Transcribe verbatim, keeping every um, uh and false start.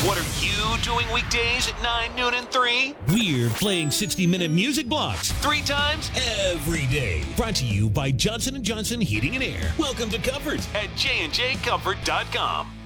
What are you doing weekdays at nine, noon, and three? We're playing sixty-minute music blocks Three times every day. Brought to you by Johnson and Johnson Heating and Air. Welcome to Comfort. at j and j comfort dot com.